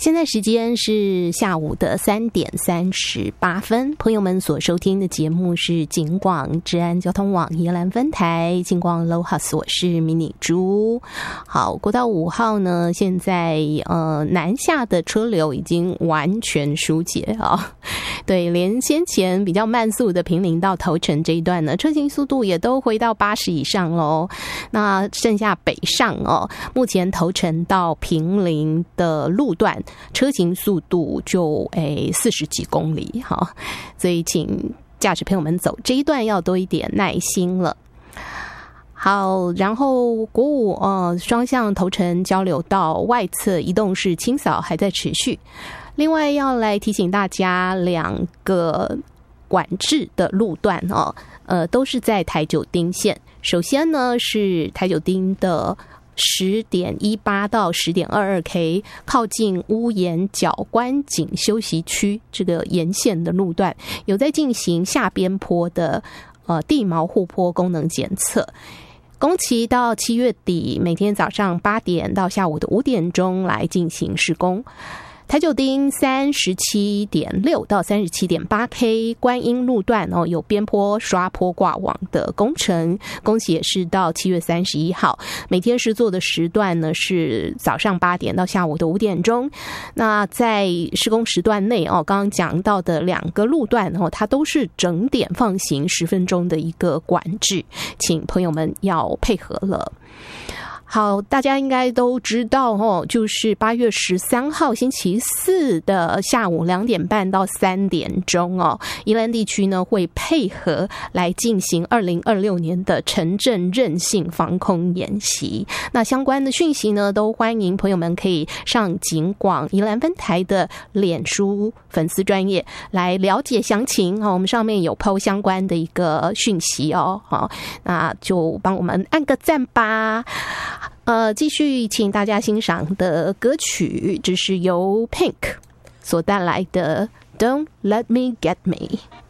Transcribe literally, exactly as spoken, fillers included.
现在时间是下午的三点三十八分，朋友们所收听的节目是警广治安交通网宜兰分台警广 Lohas， 我是迷你猪。好，国道五号呢，现在呃南下的车流已经完全疏解啊，对，连先前比较慢速的坪林到头城这一段呢，车行速度也都回到八十以上喽。那剩下北上哦，目前头城到坪林的路段车行速度就诶四十几公里哈，所以请驾驶朋友们走这一段要多一点耐心了。好，然后国五呃双向头城交流道外侧移动式清扫还在持续。另外要来提醒大家，两个管制的路段哦，呃都是在台九丁线。首先呢是台九丁的十点一八到十点二二 K 靠近屋檐角观景休息区这个沿线的路段，有在进行下边坡的呃地锚护坡功能检测。工期到七月底，每天早上八点到下午的五点钟来进行施工。台九丁三十七点六到三十七点八 K 观音路段哦，有边坡刷坡挂网的工程，工期也是到七月三十一号，每天施作的时段呢是早上八点到下午的五点钟。那在施工时段内哦，刚刚讲到的两个路段哦，它都是整点放行十分钟的一个管制，请朋友们要配合了。好，大家应该都知道哦，就是八月十三号星期四的下午两点半到三点钟哦，宜兰地区呢会配合来进行二零二六年的城镇韧性防空演习。那相关的讯息呢，都欢迎朋友们可以上警广宜兰分台的脸书粉丝专页来了解详情哦。我们上面有 po 相关的一个讯息哦，好，那就帮我们按个赞吧。呃，继续请大家欣赏的歌曲，这是由 Pink 所带来的 Don't Let Me Get Me。